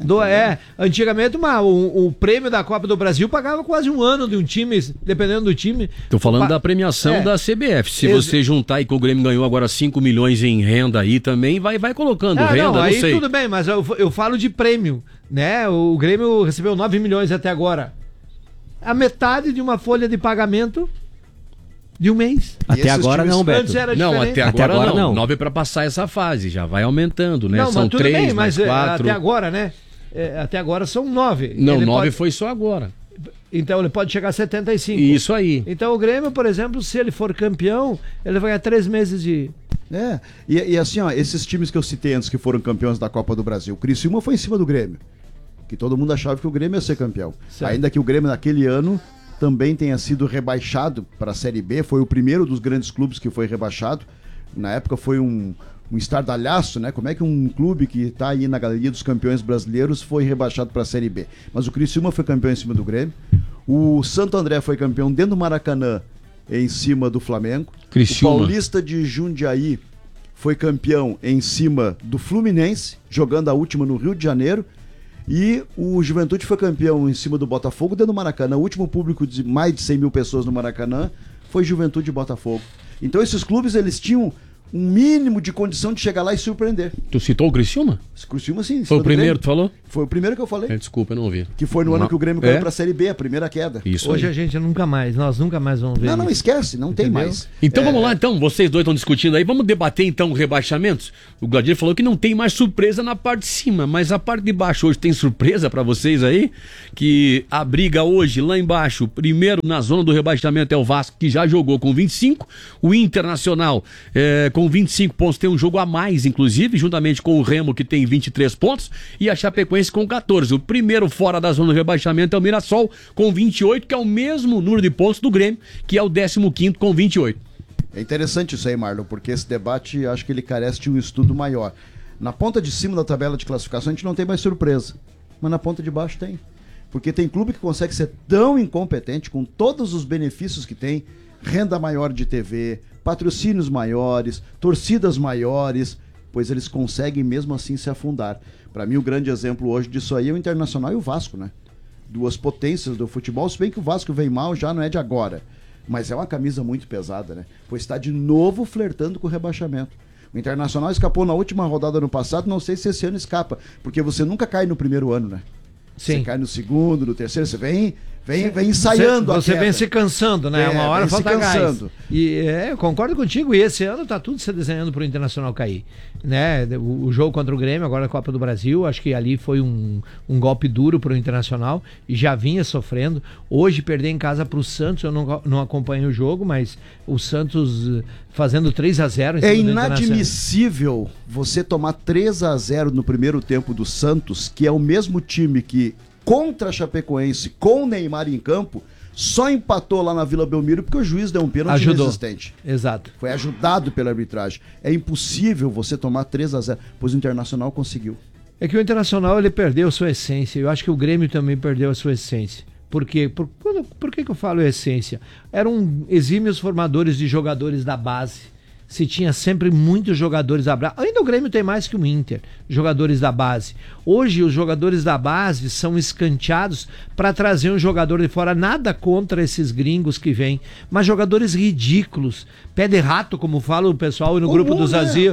Antigamente o prêmio da Copa do Brasil pagava quase um ano de um time, dependendo do time. Tô falando da premiação da CBF. Se você juntar aí que o Grêmio ganhou agora 5 milhões em renda aí também, vai colocando renda, não sei. Tudo bem, mas eu falo de prêmio, né? O Grêmio recebeu 9 milhões até agora. A metade de uma folha de pagamento de um mês. Até agora não, Beto. Não, até agora não. 9 para passar essa fase, já vai aumentando, né? Não, são mas 3, bem, mais 4. Até agora, né? Até agora são 9. Não, 9 foi só agora. Então ele pode chegar a 75. Isso aí. Então o Grêmio, por exemplo, se ele for campeão, ele vai ganhar 3 meses de... E assim, esses times que eu citei antes que foram campeões da Copa do Brasil, o Criciúma foi em cima do Grêmio. Que todo mundo achava que o Grêmio ia ser campeão. Certo. Ainda que o Grêmio naquele ano também tenha sido rebaixado para a Série B, foi o primeiro dos grandes clubes que foi rebaixado. Na época foi um um estardalhaço, né? Como é que um clube que está aí na galeria dos campeões brasileiros foi rebaixado para a Série B? Mas o Criciúma foi campeão em cima do Grêmio. O Santo André foi campeão dentro do Maracanã em cima do Flamengo. Criciúma. O Paulista de Jundiaí foi campeão em cima do Fluminense, jogando a última no Rio de Janeiro. E o Juventude foi campeão em cima do Botafogo dentro do Maracanã. O último público de mais de 100 mil pessoas no Maracanã foi Juventude e Botafogo. Então esses clubes, eles tinham um mínimo de condição de chegar lá e surpreender. Tu citou o Criciúma? O Criciúma, sim. Foi o primeiro que tu falou? Foi o primeiro que eu falei. Desculpa, eu não ouvi. Que foi no ano que o Grêmio caiu pra Série B, a primeira queda. Isso. Hoje aí. a gente nós nunca mais vamos ver. Não, esquece, não tem mais. Então vamos lá, então, vocês dois estão discutindo aí, vamos debater então rebaixamentos. O Gladir falou que não tem mais surpresa na parte de cima, mas a parte de baixo hoje tem surpresa pra vocês aí? Que a briga hoje lá embaixo, primeiro na zona do rebaixamento é o Vasco, que já jogou com 25, o Internacional com 25 pontos tem um jogo a mais, inclusive, juntamente com o Remo, que tem 23 pontos, e a Chapecoense com 14. O primeiro fora da zona do rebaixamento é o Mirassol, com 28, que é o mesmo número de pontos do Grêmio, que é o 15º com 28. É interessante isso aí, Marlon, porque esse debate, acho que ele carece de um estudo maior. Na ponta de cima da tabela de classificação, a gente não tem mais surpresa, mas na ponta de baixo tem. Porque tem clube que consegue ser tão incompetente, com todos os benefícios que tem, renda maior de TV, patrocínios maiores, torcidas maiores, pois eles conseguem mesmo assim se afundar. Para mim, o grande exemplo hoje disso aí é o Internacional e o Vasco, né? Duas potências do futebol, se bem que o Vasco vem mal, já não é de agora. Mas é uma camisa muito pesada, né? Pois está de novo flertando com o rebaixamento. O Internacional escapou na última rodada no passado, não sei se esse ano escapa, porque você nunca cai no primeiro ano, né? Sim. Você cai no segundo, no terceiro, você vem ensaiando você vem se cansando, né? Uma hora falta gás. E eu concordo contigo, e esse ano tá tudo se desenhando pro Internacional cair, né? O jogo contra o Grêmio, agora a Copa do Brasil, acho que ali foi um golpe duro pro Internacional e já vinha sofrendo. Hoje perder em casa pro Santos, eu não acompanho o jogo, mas o Santos fazendo 3-0 É inadmissível você tomar 3-0 no primeiro tempo do Santos, que é o mesmo time que contra a Chapecoense, com o Neymar em campo, só empatou lá na Vila Belmiro porque o juiz deu um pênalti inexistente. Exato. Foi ajudado pela arbitragem. É impossível você tomar 3-0, pois o Internacional conseguiu. É que o Internacional, ele perdeu a sua essência. Eu acho que o Grêmio também perdeu a sua essência. Por quê? Por que eu falo essência? Eram exímios formadores de jogadores da base. Se tinha sempre muitos jogadores da base. Ainda o Grêmio tem mais que o Inter, jogadores da base. Hoje os jogadores da base são escanteados para trazer um jogador de fora. Nada contra esses gringos que vêm, mas jogadores ridículos. Pé de rato, como fala o pessoal no grupo do Zazia.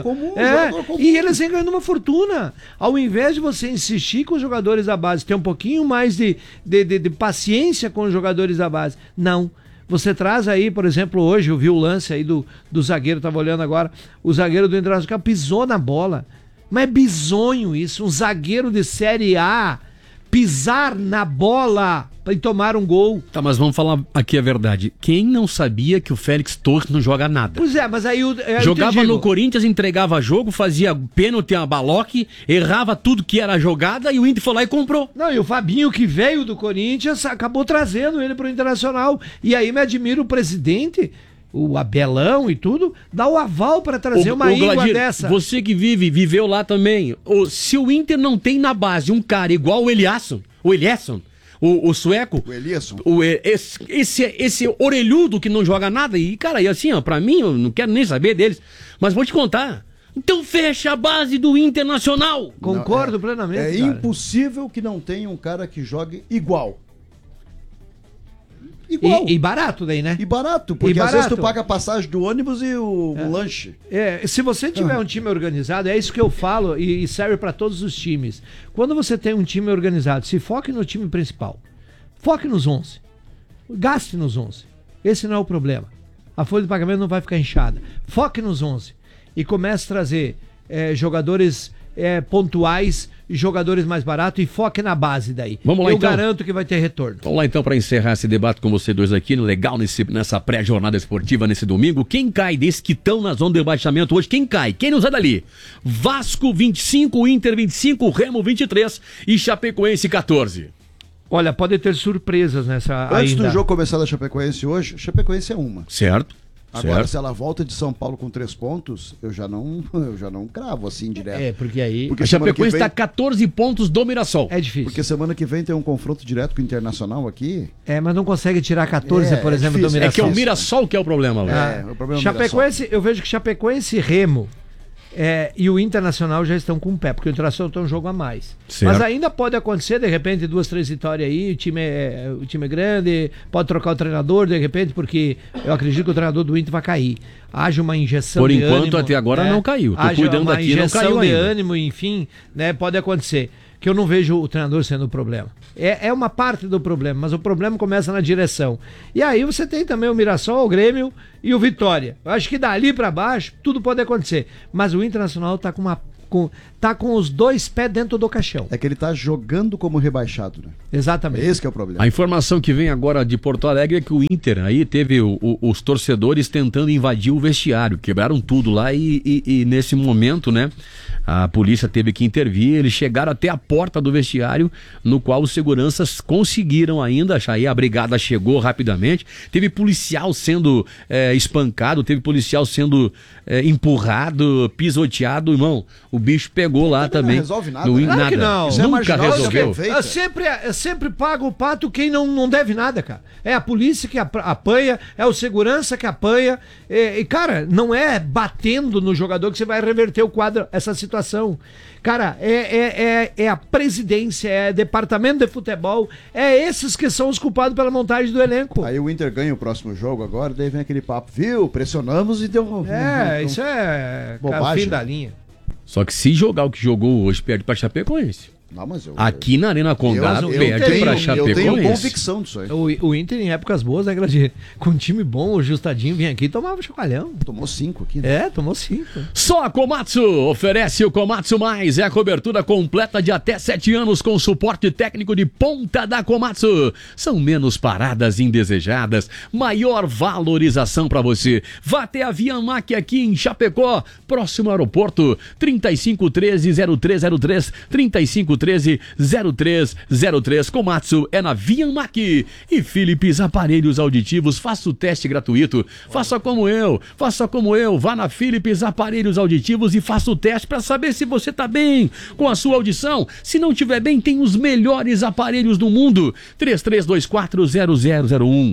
E eles vêm ganhando uma fortuna. Ao invés de você insistir com os jogadores da base, ter um pouquinho mais de paciência com os jogadores da base. Não. Você traz aí, por exemplo, hoje eu vi o lance aí do zagueiro, estava olhando agora, o zagueiro do Internacional pisou na bola. Mas é bizonho isso, um zagueiro de Série A pisar na bola e tomar um gol. Tá, mas vamos falar aqui a verdade. Quem não sabia que o Félix Torres não joga nada? Pois é, mas aí jogava no Corinthians, entregava jogo, fazia pênalti, a baloque, errava tudo que era jogada e o Inter foi lá e comprou. Não, e o Fabinho, que veio do Corinthians, acabou trazendo ele pro Internacional. E aí me admira o presidente, o Abelão e tudo, dá o aval para trazer uma íngua Gladir, dessa. Você que viveu lá também. Se o Inter não tem na base um cara igual o Eliasson, o sueco, o Eliasson, esse orelhudo que não joga nada, e cara, e assim, ó, pra mim, eu não quero nem saber deles, mas vou te contar. Então fecha a base do Internacional. Concordo plenamente. É impossível que não tenha um cara que jogue igual. E barato daí, né? E barato, porque às vezes tu paga a passagem do ônibus e o lanche. Se você tiver um time organizado, é isso que eu falo e serve para todos os times. Quando você tem um time organizado, se foque no time principal. Foque nos 11. Gaste nos 11. Esse não é o problema. A folha de pagamento não vai ficar inchada. Foque nos 11. E comece a trazer jogadores pontuais, jogadores mais baratos, e foque na base daí. Vamos lá, eu então. garanto que vai ter retorno. Vamos lá então para encerrar esse debate com vocês dois aqui, legal nessa pré-jornada esportiva nesse domingo. Quem cai desse que estão na zona de rebaixamento hoje? Quem cai? Quem não sai dali? Vasco 25, Inter 25, Remo 23 e Chapecoense 14. Olha, pode ter surpresas nessa Antes ainda. do jogo começar da Chapecoense hoje, Chapecoense é uma. Certo. Agora, se ela volta de São Paulo com 3 pontos, eu já não cravo assim direto. Porque aí... A Chapecoense está 14 pontos do Mirassol. É difícil. Porque semana que vem tem um confronto direto com o Internacional aqui. Mas não consegue tirar 14, por exemplo, do Mirassol. É que é o Mirassol que é o problema, o problema Chapecoense, eu vejo que Chapecoense e Remo e o Internacional já estão com o pé, porque o Internacional tem um jogo a mais. Certo. Mas ainda pode acontecer, de repente, 2, 3 vitórias aí, o time é grande, pode trocar o treinador, de repente, porque eu acredito que o treinador do Inter vai cair. Haja uma injeção de ânimo. Por enquanto, até agora não caiu. Tô cuidando aqui, não caiu ainda. Uma injeção de ânimo, enfim, né, pode acontecer. Que eu não vejo o treinador sendo o problema. É uma parte do problema, mas o problema começa na direção. E aí você tem também o Mirassol, o Grêmio e o Vitória. Eu acho que dali pra baixo tudo pode acontecer. Mas o Internacional tá com os 2 pés dentro do caixão. É que ele tá jogando como rebaixado, né? Exatamente. Esse que é o problema. A informação que vem agora de Porto Alegre é que o Inter aí teve os torcedores tentando invadir o vestiário, quebraram tudo lá e nesse momento, né, a polícia teve que intervir, eles chegaram até a porta do vestiário, no qual os seguranças conseguiram ainda, aí a brigada chegou rapidamente, teve policial sendo espancado, teve policial sendo empurrado, pisoteado, irmão, o bicho pegou lá também. Não resolve nada. Claro que não. Nunca resolveu. Eu sempre pago o pato quem não deve nada, cara. É a polícia que apanha, é o segurança que apanha. E, cara, não é batendo no jogador que você vai reverter o quadro, essa situação. Cara, é a presidência, é departamento de futebol, esses que são os culpados pela montagem do elenco. Aí o Inter ganha o próximo jogo agora, daí vem aquele papo, viu? Pressionamos e deu... Isso é bobagem. Fim da linha. Só que se jogar o que jogou hoje, perde pra Chapecoense. Não, mas aqui na Arena Condá perde pra Chapecoense. Eu tenho convicção disso aí. O Inter em épocas boas, né, Gradir? Com um time bom, o Justadinho vinha aqui e tomava chocalhão. Tomou 5 aqui, né? Tomou 5. Só a Komatsu oferece o Komatsu Mais. É a cobertura completa de até 7 anos com suporte técnico de ponta da Komatsu. São menos paradas indesejadas, maior valorização pra você. Vá até a Viamac aqui em Chapecó, próximo ao aeroporto, 3513-0303, 3513-0303. Komatsu é na Viamac. E Philips Aparelhos Auditivos, faça o teste gratuito. Faça como eu. Vá na Philips Aparelhos Auditivos e faça o teste para saber se você tá bem com a sua audição. Se não tiver bem, tem os melhores aparelhos do mundo. 33240001.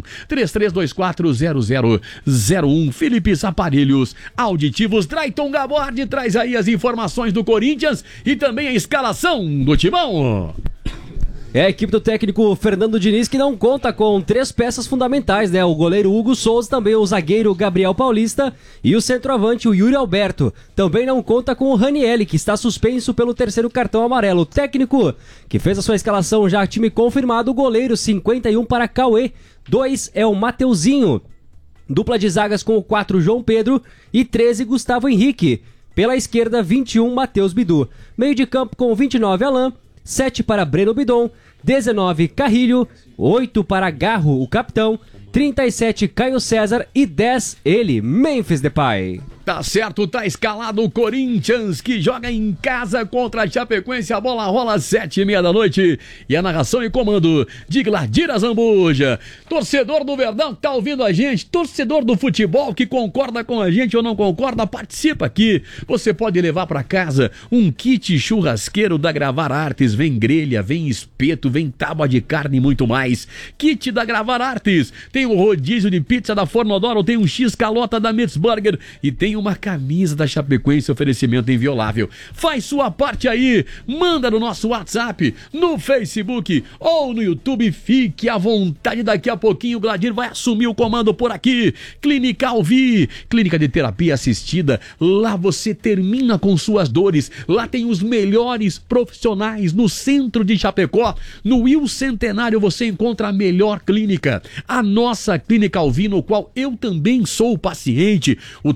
33240001. Philips Aparelhos Auditivos. Drayton Gabord traz aí as informações do Corinthians e também a escalação do Timão. É a equipe do técnico Fernando Diniz que não conta com 3 peças fundamentais, né? O goleiro Hugo Souza, também o zagueiro Gabriel Paulista e o centroavante, o Yuri Alberto. Também não conta com o Ranielli, que está suspenso pelo 3º cartão amarelo. O técnico que fez a sua escalação já time confirmado, o goleiro 51 para Cauê, 2 é o Mateuzinho. Dupla de zagas com o 4 João Pedro e 13 Gustavo Henrique. Pela esquerda, 21 Matheus Bidu. Meio de campo com 29 Alain, 7 para Breno Bidon, 19 Carrilho, 8 para Garro, o capitão, 37 Caio César e 10 ele, Memphis Depay. Tá certo, tá escalado o Corinthians, que joga em casa contra a Chapecoense. A bola rola às 7h30 da noite. E a narração e comando de Gladira Zambuja. Torcedor do Verdão que tá ouvindo a gente, torcedor do futebol que concorda com a gente ou não concorda, participa aqui. Você pode levar pra casa um kit churrasqueiro da Gravar Artes. Vem grelha, vem espeto, vem tábua de carne e muito mais. Kit da Gravar Artes. Tem o rodízio de pizza da Fornodoro, tem um X-calota da Mitzburger e tem uma camisa da Chapecoense, oferecimento inviolável. Faz sua parte aí, manda no nosso WhatsApp, no Facebook ou no YouTube, fique à vontade. Daqui a pouquinho o Gladir vai assumir o comando por aqui. Clínica Alvi, clínica de terapia assistida, lá você termina com suas dores, lá tem os melhores profissionais no centro de Chapecó. No Will Centenário você encontra a melhor clínica, a nossa Clínica Alvi, no qual eu também sou paciente. O telefone é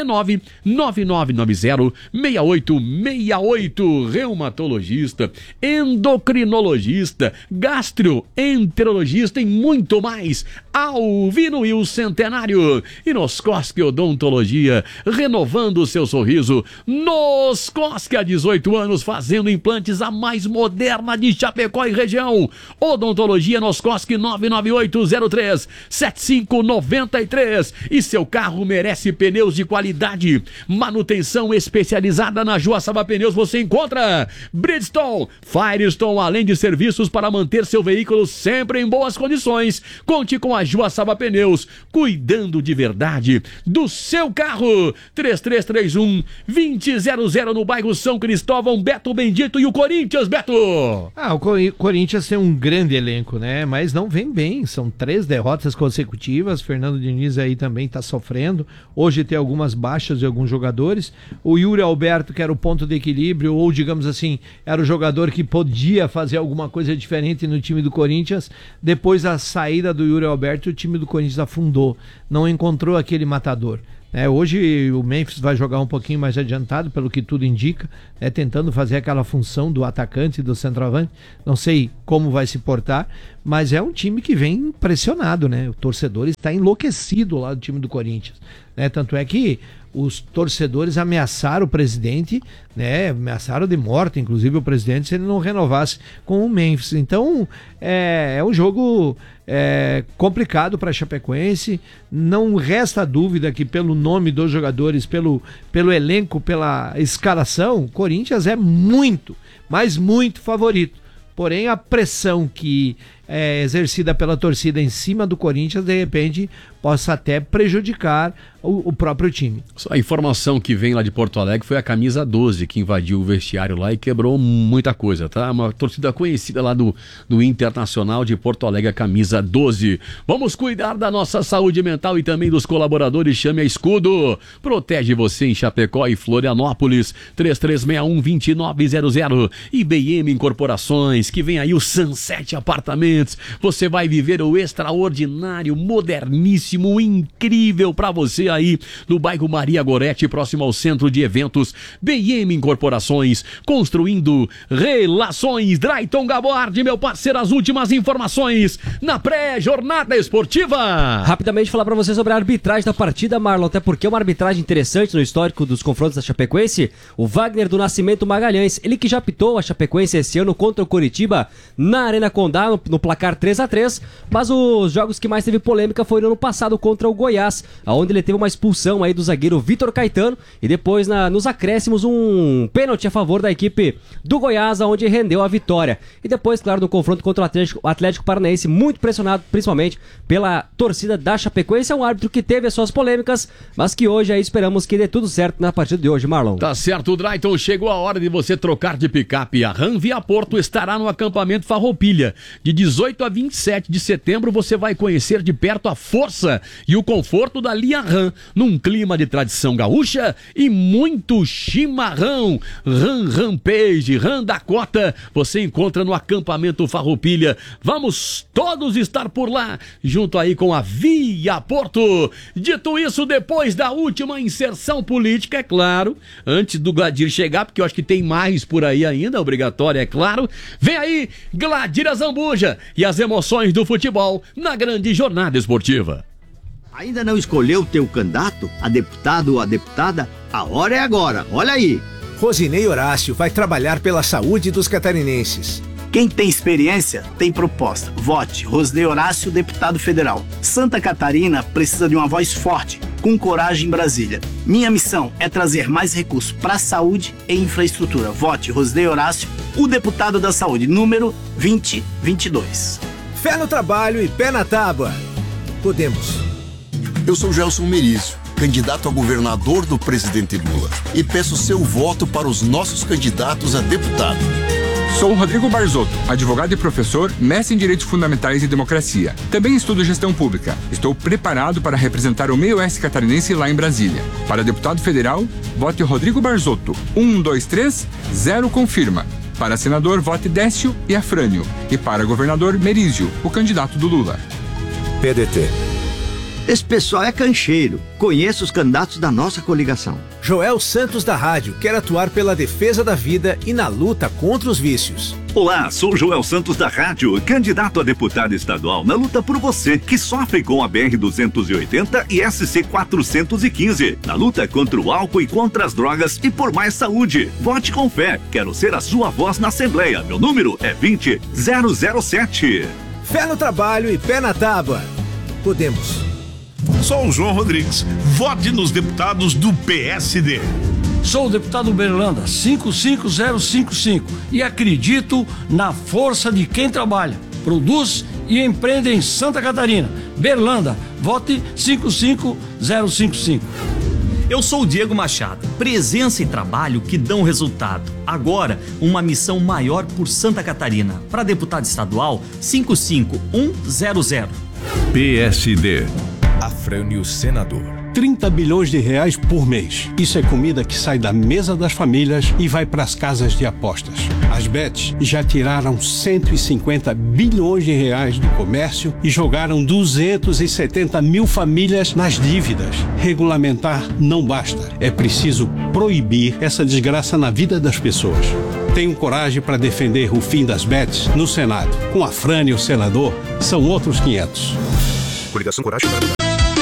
9990-6868. Reumatologista, endocrinologista, gastroenterologista e muito mais. Alvino e o Centenário. E Noscosque Odontologia, renovando o seu sorriso. Noscosque há 18 anos, fazendo implantes a mais moderna de Chapecó e região. Odontologia Noscosque 99803-7593. E seu carro merece pneus de qualidade. Manutenção especializada na Joaçaba Pneus você encontra. Bridgestone, Firestone, além de serviços para manter seu veículo sempre em boas condições. Conte com a Joaçaba Pneus, cuidando de verdade do seu carro. 3331-2000 no bairro São Cristóvão. Beto Bendito e o Corinthians, Beto. O Corinthians tem um grande elenco, né? Mas não vem bem, são 3 derrotas consecutivas. Fernando Diniz aí também tá sofrendo. Hoje tem algumas baixas de alguns jogadores. O Yuri Alberto, que era o ponto de equilíbrio, ou digamos assim, era o jogador que podia fazer alguma coisa diferente no time do Corinthians. Depois da saída do Yuri Alberto, o time do Corinthians afundou, não encontrou aquele matador. Hoje o Memphis vai jogar um pouquinho mais adiantado, pelo que tudo indica, tentando fazer aquela função do atacante e do centroavante. Não sei como vai se portar, mas é um time que vem pressionado, né? O torcedor está enlouquecido lá do time do Corinthians, né? Tanto é que os torcedores ameaçaram o presidente, né? Ameaçaram de morte, inclusive, o presidente, se ele não renovasse com o Memphis. Então, é um jogo complicado para a Chapecoense. Não resta dúvida que pelo nome dos jogadores, pelo elenco, pela escalação, o Corinthians é muito, mas muito favorito. Porém, a pressão que é exercida pela torcida em cima do Corinthians, de repente, possa até prejudicar o próprio time. Só a informação que vem lá de Porto Alegre foi a camisa 12 que invadiu o vestiário lá e quebrou muita coisa, tá? Uma torcida conhecida lá do Internacional de Porto Alegre, a camisa 12. Vamos cuidar da nossa saúde mental e também dos colaboradores. Chame a Escudo. Protege você em Chapecó e Florianópolis. 3361-2900. IBM Incorporações, que vem aí o Sunset Apartamentos. Você vai viver o extraordinário, moderníssimo, incrível pra você aí no bairro Maria Gorete, próximo ao centro de eventos. BM Incorporações, construindo relações. Drayton Gabord, meu parceiro, as últimas informações na pré-jornada esportiva. Rapidamente falar pra você sobre a arbitragem da partida, Marlon, até porque é uma arbitragem interessante no histórico dos confrontos da Chapecoense. O Wagner do Nascimento Magalhães, ele que já apitou a Chapecoense esse ano contra o Coritiba na Arena Condá, no placar 3-3, mas os jogos que mais teve polêmica foi no ano passado contra o Goiás, onde ele teve uma expulsão aí do zagueiro Vitor Caetano e depois nos acréscimos pênalti a favor da equipe do Goiás, onde rendeu a vitória. E depois, claro, no confronto contra o Atlético Paranaense, muito pressionado principalmente pela torcida da Chapecoense. É um árbitro que teve as suas polêmicas, mas que hoje aí esperamos que dê tudo certo na partida de hoje, Marlon. Tá certo, Drayton, chegou a hora de você trocar de picape. A Ram Via Porto estará no acampamento Farroupilha. De 18 a 27 de setembro você vai conhecer de perto a força e o conforto da linha Ram, num clima de tradição gaúcha e muito chimarrão. Ram Rampage, Ram Dakota, você encontra no acampamento Farroupilha. Vamos todos estar por lá, junto aí com a Via Porto. Dito isso, depois da última inserção política, é claro, antes do Gladir chegar, porque eu acho que tem mais por aí ainda, obrigatório, é claro, vem aí Gladir Zambuja e as emoções do futebol na grande jornada esportiva. Ainda não escolheu o teu candidato, a deputado ou a deputada? A hora é agora, olha aí. Rosinei Horácio vai trabalhar pela saúde dos catarinenses. Quem tem experiência, tem proposta. Vote Rosinei Horácio, deputado federal. Santa Catarina precisa de uma voz forte, com coragem em Brasília. Minha missão é trazer mais recursos para a saúde e infraestrutura. Vote Rosinei Horácio, o deputado da saúde, número 2022. Fé no trabalho e pé na tábua. Podemos. Eu sou Gelson Merizio, candidato a governador do presidente Lula, e peço seu voto para os nossos candidatos a deputado. Sou Rodrigo Barzotto, advogado e professor, mestre em Direitos Fundamentais e Democracia. Também estudo Gestão Pública. Estou preparado para representar o meio oeste catarinense lá em Brasília. Para deputado federal, vote Rodrigo Barzotto. 123 0 confirma. Para senador, vote Décio e Afrânio. E para governador, Merizio, o candidato do Lula. PDT. Esse pessoal é cancheiro. Conheço os candidatos da nossa coligação. Joel Santos da Rádio quer atuar pela defesa da vida e na luta contra os vícios. Olá, sou Joel Santos da Rádio, candidato a deputado estadual na luta por você, que sofre com a BR-280 e SC-415, na luta contra o álcool e contra as drogas e por mais saúde. Vote com fé, quero ser a sua voz na Assembleia. Meu número é 20007. Fé no trabalho e pé na tábua. Podemos. Sou o João Rodrigues. Vote nos deputados do PSD. Sou o deputado Berlanda, 55055, e acredito na força de quem trabalha, produz e empreende em Santa Catarina. Berlanda, vote 55055. Eu sou o Diego Machado. Presença e trabalho que dão resultado. Agora, uma missão maior por Santa Catarina. Para deputado estadual, 55100. PSD. Afrânio Senador. 30 bilhões de reais por mês. Isso é comida que sai da mesa das famílias e vai para as casas de apostas. As bets já tiraram 150 bilhões de reais do comércio e jogaram 270 mil famílias nas dívidas. Regulamentar não basta. É preciso proibir essa desgraça na vida das pessoas. Tenho coragem para defender o fim das bets no Senado. Com Afrânio Senador, são outros 500. Coligação Coragem para